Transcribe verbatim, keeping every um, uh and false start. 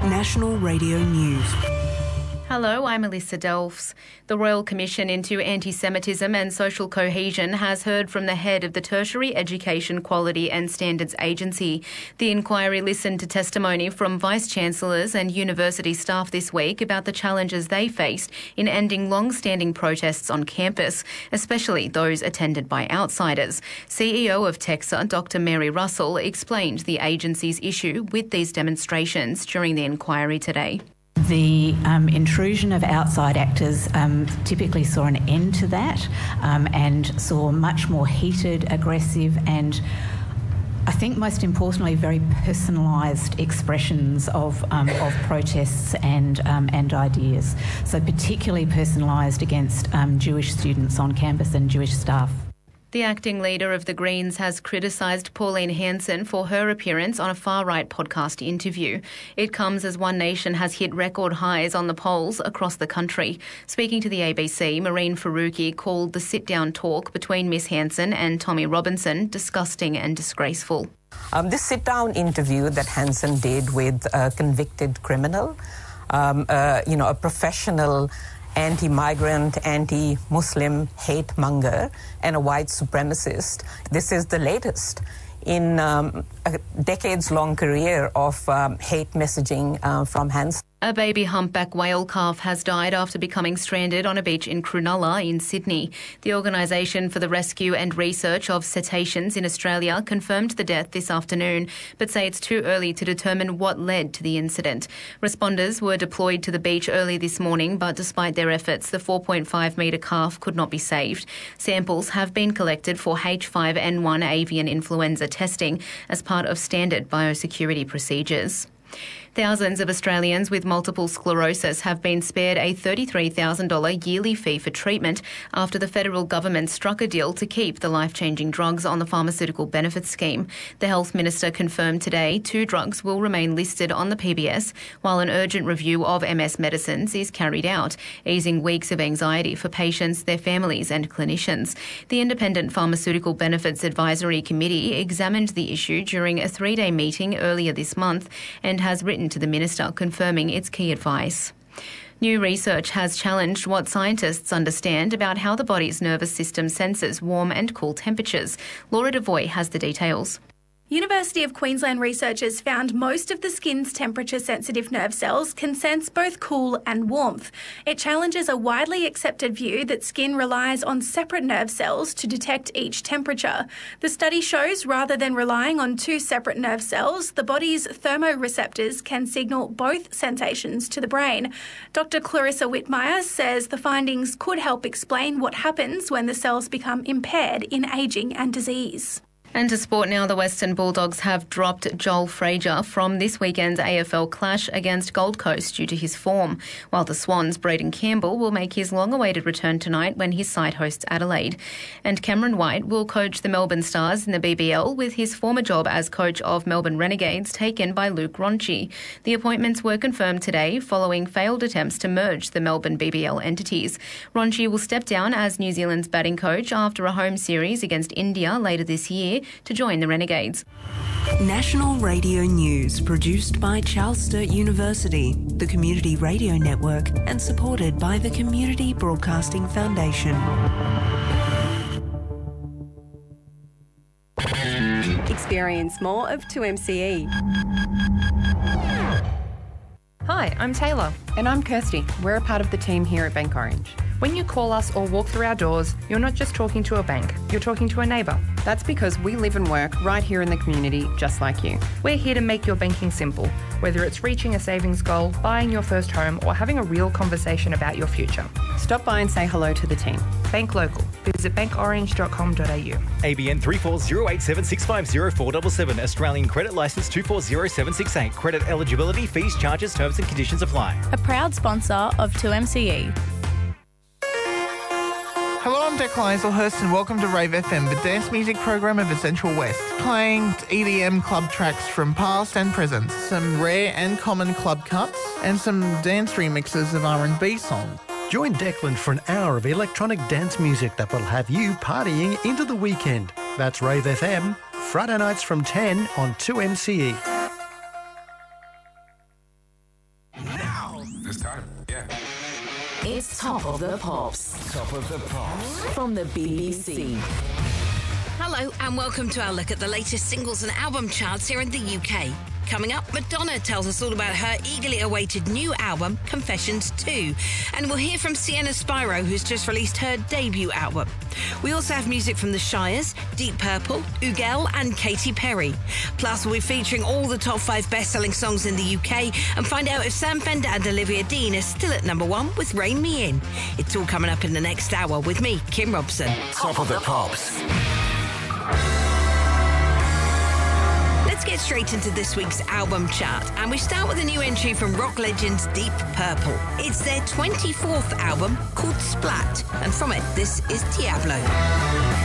National Radio News. Hello, I'm Alyssa Delfs. The Royal Commission into Anti-Semitism and Social Cohesion has heard from the head of the Tertiary Education Quality and Standards Agency. The inquiry listened to testimony from Vice-Chancellors and university staff this week about the challenges they faced in ending long-standing protests on campus, especially those attended by outsiders. C E O of TEQSA, Doctor Mary Russell, explained the agency's issue with these demonstrations during the inquiry today. The um, intrusion of outside actors um, typically saw an end to that um, and saw much more heated, aggressive and I think most importantly very personalised expressions of, um, of protests and, um, and ideas. So particularly personalised against um, Jewish students on campus and Jewish staff. The acting leader of the Greens has criticised Pauline Hanson for her appearance on a far-right podcast interview. It comes as One Nation has hit record highs on the polls across the country. Speaking to the A B C, Maureen Faruqi called the sit-down talk between Miss Hanson and Tommy Robinson disgusting and disgraceful. Um, this sit-down interview that Hanson did with a convicted criminal, um, uh, you know, a professional anti-migrant, anti-Muslim hate monger and a white supremacist. This is the latest in um, a decades-long career of um, hate messaging uh, from Hanson. A baby humpback whale calf has died after becoming stranded on a beach in Cronulla in Sydney. The Organisation for the Rescue and Research of Cetaceans in Australia confirmed the death this afternoon, but say it's too early to determine what led to the incident. Responders were deployed to the beach early this morning, but despite their efforts, the four point five metre calf could not be saved. Samples have been collected for H five N one avian influenza testing as part of standard biosecurity procedures. Thousands of Australians with multiple sclerosis have been spared a thirty-three thousand dollars yearly fee for treatment after the federal government struck a deal to keep the life-changing drugs on the pharmaceutical benefits scheme. The Health Minister confirmed today two drugs will remain listed on the P B S while an urgent review of M S medicines is carried out, easing weeks of anxiety for patients, their families and clinicians. The Independent Pharmaceutical Benefits Advisory Committee examined the issue during a three-day meeting earlier this month and has written to the Minister confirming its key advice. New research has challenged what scientists understand about how the body's nervous system senses warm and cool temperatures. Laura Devoy has the details. University of Queensland researchers found most of the skin's temperature-sensitive nerve cells can sense both cool and warmth. It challenges a widely accepted view that skin relies on separate nerve cells to detect each temperature. The study shows rather than relying on two separate nerve cells, the body's thermoreceptors can signal both sensations to the brain. Doctor Clarissa Whitmire says the findings could help explain what happens when the cells become impaired in ageing and disease. And to sport now, the Western Bulldogs have dropped Joel Frazier from this weekend's A F L clash against Gold Coast due to his form, while the Swans' Braden Campbell will make his long-awaited return tonight when his side hosts Adelaide. And Cameron White will coach the Melbourne Stars in the B B L with his former job as coach of Melbourne Renegades taken by Luke Ronchi. The appointments were confirmed today following failed attempts to merge the Melbourne B B L entities. Ronchi will step down as New Zealand's batting coach after a home series against India later this year to join the Renegades. National Radio News, produced by Charles Sturt University, the Community Radio Network, and supported by the Community Broadcasting Foundation. Experience more of two M C E. Hi, I'm Taylor. And I'm Kirsty. We're a part of the team here at Bank Orange. When you call us or walk through our doors, you're not just talking to a bank, you're talking to a neighbour. That's because we live and work right here in the community, just like you. We're here to make your banking simple, whether it's reaching a savings goal, buying your first home, or having a real conversation about your future. Stop by and say hello to the team. Bank local. Visit bank orange dot com dot a u. A B N three four zero eight seven six five zero four seven seven. Australian Credit Licence two four zero seven six eight. Credit eligibility, fees, charges, terms and conditions apply. A proud sponsor of two M C E. Hello, I'm Declan Hazelhurst and welcome to Rave F M, the dance music program of Essential West. Playing E D M club tracks from past and present, some rare and common club cuts, and some dance remixes of R and B songs. Join Declan for an hour of electronic dance music that will have you partying into the weekend. That's Rave F M, Friday nights from ten on two M C E. It's time. Yeah. It's Top of the Pops. Top of the Pops. From the B B C. Hello and welcome to our look at the latest singles and album charts here in the U K. Coming up, Madonna tells us all about her eagerly awaited new album, Confessions two. And we'll hear from Sienna Spyro, who's just released her debut album. We also have music from The Shires, Deep Purple, Ugel and Katy Perry. Plus, we'll be featuring all the top five best-selling songs in the U K and find out if Sam Fender and Olivia Dean are still at number one with Rein Me In. It's all coming up in the next hour with me, Kim Robson. Top of the Pops. Let's get straight into this week's album chart, and we start with a new entry from rock legends Deep Purple. It's their twenty-fourth album called Splat, and from it, this is Diablo.